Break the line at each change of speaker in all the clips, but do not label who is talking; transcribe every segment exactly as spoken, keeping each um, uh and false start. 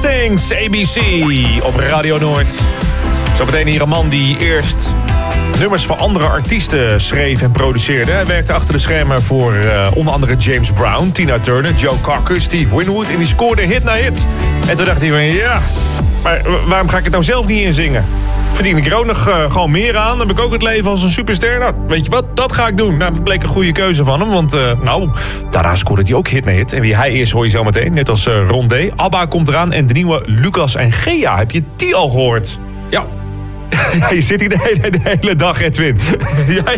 Sings, A B C op Radio Noord. Zometeen hier een man die eerst nummers voor andere artiesten schreef en produceerde. Hij werkte achter de schermen voor uh, onder andere James Brown, Tina Turner, Joe Cocker, Steve Winwood. En die scoorde hit na hit. En toen dacht hij van ja, maar waarom ga ik het nou zelf niet inzingen? Verdien ik er ook nog uh, gewoon meer aan? Dan heb ik ook het leven als een superster? Nou, weet je wat? Dat ga ik doen. Nou, dat bleek een goede keuze van hem. Want, uh, nou, daarna scoorde hij ook hit na hit. En wie hij is, hoor je zo meteen. Net als uh, Rondé. ABBA komt eraan. En de nieuwe Lucas en Gea. Heb je die al gehoord?
Ja.
Ja, je zit hier de hele, de hele dag, Edwin. Jij...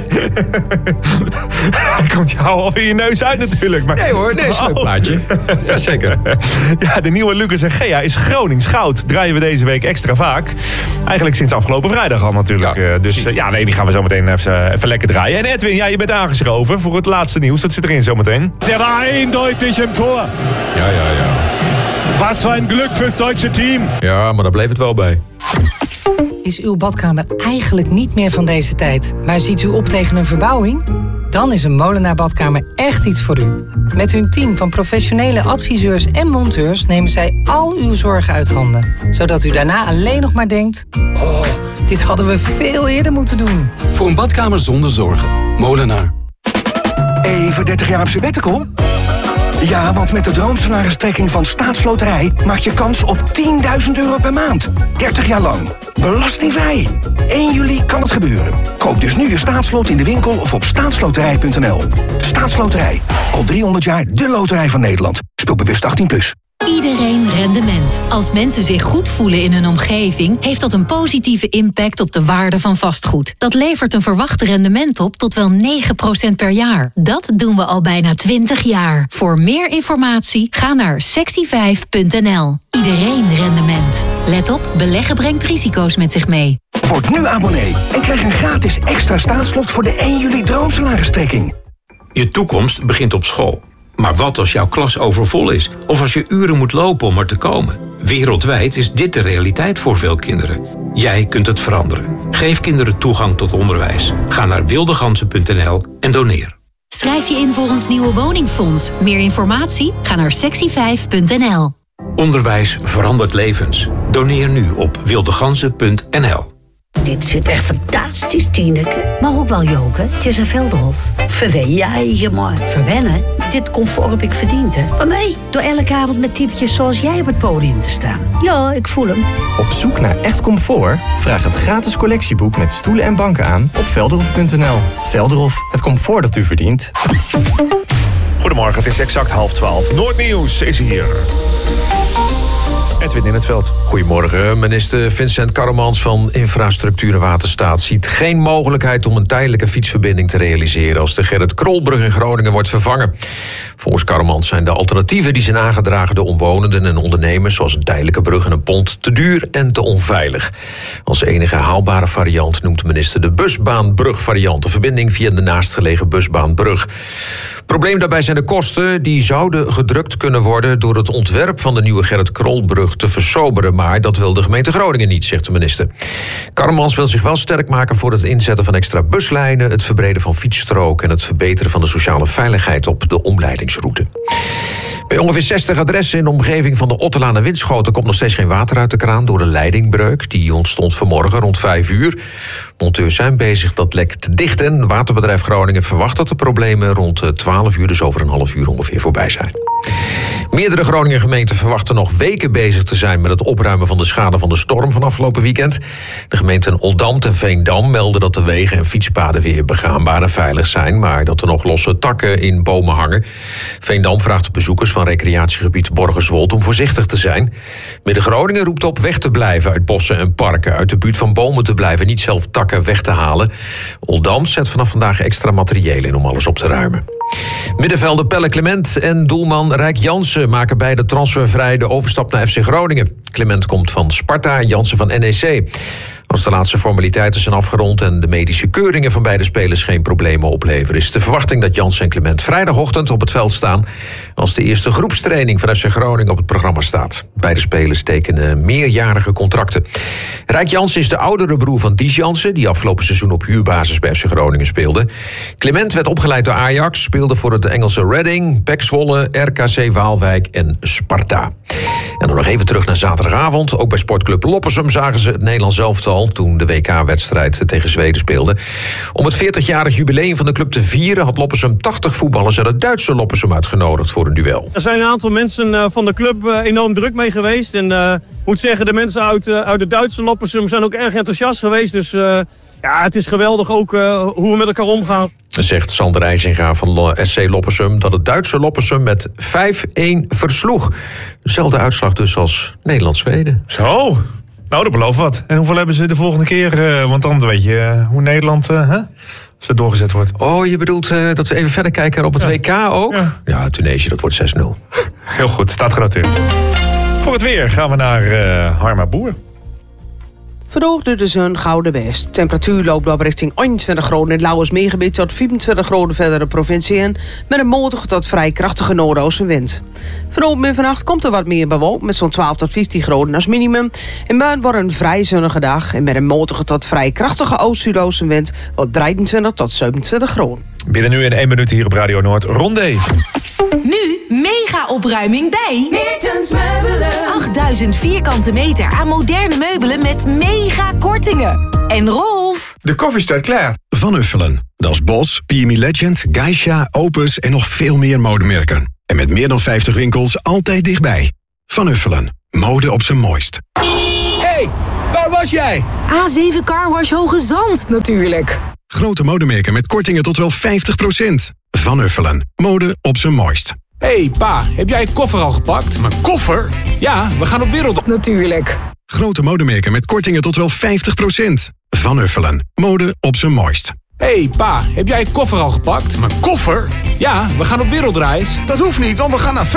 Hij komt jou al in je neus uit natuurlijk. Maar...
Nee hoor, nee, is een leuk plaatje. Jazeker.
Ja, de nieuwe Lucas en Gea is Gronings goud. Draaien we deze week extra vaak. Eigenlijk sinds afgelopen vrijdag al natuurlijk. Ja, dus uh, ja, nee, die gaan we zo meteen even, even lekker draaien. En Edwin, ja, je bent aangeschoven voor het laatste nieuws. Dat zit erin zo meteen.
Der war eindeutig im Tor.
Ja, ja, ja.
Was voor een geluk fürs deutsche team.
Ja, maar daar bleef het wel bij.
Is uw badkamer eigenlijk niet meer van deze tijd, maar ziet u op tegen een verbouwing? Dan is een Molenaar Badkamer echt iets voor u. Met hun team van professionele adviseurs en monteurs nemen zij al uw zorgen uit handen. Zodat u daarna alleen nog maar denkt, oh, dit hadden we veel eerder moeten doen.
Voor een badkamer zonder zorgen. Molenaar.
Even dertig jaar op sabbatical? Ja, want met de droomsalaristrekking van Staatsloterij maak je kans op tienduizend euro per maand. dertig jaar lang. Belastingvrij. één juli kan het gebeuren. Koop dus nu je staatslot in de winkel of op staatsloterij punt n l. Staatsloterij. Al driehonderd jaar de loterij van Nederland. Speel bewust achttien plus.
Iedereen rendement. Als mensen zich goed voelen in hun omgeving, heeft dat een positieve impact op de waarde van vastgoed. Dat levert een verwachte rendement op tot wel negen procent per jaar. Dat doen we al bijna twintig jaar. Voor meer informatie ga naar sexy vijf punt n l. Iedereen rendement. Let op, beleggen brengt risico's met zich mee.
Word nu abonnee en krijg een gratis extra staatslot voor de één juli droomsalaristrekking.
Je toekomst begint op school. Maar wat als jouw klas overvol is? Of als je uren moet lopen om er te komen? Wereldwijd is dit de realiteit voor veel kinderen. Jij kunt het veranderen. Geef kinderen toegang tot onderwijs. Ga naar wildegansen punt n l en doneer.
Schrijf je in voor ons nieuwe woningfonds. Meer informatie? Ga naar sexy vijf punt n l.
Onderwijs verandert levens. Doneer nu op wildegansen punt n l.
Dit zit echt fantastisch, Tineke. Maar ook wel joken. Het is een Velderhof. Verwen jij je maar. Verwennen? Dit comfort heb ik verdiend, hè. Maar mij, door elke avond met typetjes zoals jij op het podium te staan. Ja, ik voel hem.
Op zoek naar echt comfort? Vraag het gratis collectieboek met stoelen en banken aan op velderhof punt n l. Velderhof, het comfort dat u verdient.
Goedemorgen, het is exact half twaalf. Noordnieuws is hier. Edwin in het veld.
Goedemorgen. Minister Vincent Karremans van Infrastructuur en Waterstaat ziet geen mogelijkheid om een tijdelijke fietsverbinding te realiseren als de Gerrit Krolbrug in Groningen wordt vervangen. Volgens Karremans zijn de alternatieven die zijn aangedragen door omwonenden en ondernemers, zoals een tijdelijke brug en een pont, te duur en te onveilig. Als enige haalbare variant noemt de minister de busbaanbrug variant, de verbinding via de naastgelegen busbaanbrug. Probleem daarbij zijn de kosten. Die zouden gedrukt kunnen worden door het ontwerp van de nieuwe Gerrit Krolbrug te versoberen. Maar dat wil de gemeente Groningen niet, zegt de minister. Karremans wil zich wel sterk maken voor het inzetten van extra buslijnen, het verbreden van fietsstroken en het verbeteren van de sociale veiligheid op de omleidingsroute. Bij ongeveer zestig adressen in de omgeving van de Otterlaan en Winschoten komt nog steeds geen water uit de kraan door de leidingbreuk. Die ontstond vanmorgen rond vijf uur. Monteurs zijn bezig dat lek te dichten. Waterbedrijf Groningen verwacht dat de problemen rond twaalf uur, dus over een half uur ongeveer, voorbij zijn. Meerdere Groninger gemeenten verwachten nog weken bezig te zijn met het opruimen van de schade van de storm van afgelopen weekend. De gemeenten Oldambt en Veendam melden dat de wegen en fietspaden weer begaanbaar en veilig zijn, maar dat er nog losse takken in bomen hangen. Veendam vraagt bezoekers van recreatiegebied Borgerswold om voorzichtig te zijn. Midden-Groningen roept op weg te blijven uit bossen en parken, uit de buurt van bomen te blijven, niet zelf takken weg te halen. Oldambt zet vanaf vandaag extra materieel in om alles op te ruimen. Middenvelder Pelle Clement en doelman Rijk Jansen maken beide transfervrij de overstap naar F C Groningen. Clement komt van Sparta, Jansen van N E C. Als de laatste formaliteiten zijn afgerond en de medische keuringen van beide spelers geen problemen opleveren, is de verwachting dat Jans en Clement vrijdagochtend op het veld staan als de eerste groepstraining van F C Groningen op het programma staat. Beide spelers tekenen meerjarige contracten. Rijk Jansen is de oudere broer van Dies Jansen, die afgelopen seizoen op huurbasis bij F C Groningen speelde. Clement werd opgeleid door Ajax, speelde voor het Engelse Reading, P E C Zwolle, R K C Waalwijk en Sparta. En dan nog even terug naar zaterdagavond. Ook bij sportclub Loppersum zagen ze het Nederlands elftal toen de W K-wedstrijd tegen Zweden speelde. Om het veertigjarig jubileum van de club te vieren had Loppersum tachtig voetballers uit het Duitse Loppersum uitgenodigd voor een duel.
Er zijn een aantal mensen van de club enorm druk mee geweest. En uh, ik moet zeggen, de mensen uit, uh, uit het Duitse Loppersum zijn ook erg enthousiast geweest. Dus uh, ja, het is geweldig ook uh, hoe we met elkaar omgaan.
Zegt Sander IJzinga van S C Loppersum dat het Duitse Loppersum met vijf-één versloeg. Dezelfde uitslag dus als Nederland-Zweden.
Zo, nou dat belooft wat. En hoeveel hebben ze de volgende keer? Uh, want dan weet je uh, hoe Nederland... Uh, huh? Als dat doorgezet wordt.
Oh, je bedoelt uh, dat we even verder kijken op het ja. W K ook? Ja, ja Tunesië, dat wordt zes nul.
Heel goed, staat genoteerd. Voor het weer gaan we naar uh, Harma Boer.
Vandaag door de zon gouden west. Temperatuur loopt op richting eenentwintig graden in het Lauwersmeergebied tot vierentwintig graden verder de provincie in, met een matige tot vrij krachtige noordoostenwind. Vanavond en vannacht komt er wat meer bewolkt met zo'n twaalf tot vijftien graden als minimum. In Buin wordt een vrij zonnige dag en met een matige tot vrij krachtige oost-zuidoostenwind wat drieëntwintig tot zevenentwintig graden.
Binnen nu in één minuut hier op Radio Noord, Rondé.
Nu mega opruiming bij Meertens Meubelen. achtduizend vierkante meter aan moderne meubelen met mega kortingen. En Rolf.
De koffie staat klaar. Van Uffelen. Dat is Bos, P M E Legend, Geisha, Opus en nog veel meer modemerken. En met meer dan vijftig winkels altijd dichtbij. Van Uffelen. Mode op zijn mooist.
Hey, waar was jij?
A zeven Car Wash Hoge Zand natuurlijk.
Grote modemerken met kortingen tot wel vijftig procent. Van Uffelen. Mode op zijn mooist.
Hey pa, heb jij je koffer al gepakt?
Mijn koffer?
Ja, we gaan op wereld...
Natuurlijk.
Grote modemerken met kortingen tot wel vijftig procent. Van Uffelen. Mode op zijn mooist.
Hey pa, heb jij je koffer al gepakt?
Mijn koffer?
Ja, we gaan op wereldreis.
Dat hoeft niet, want we gaan naar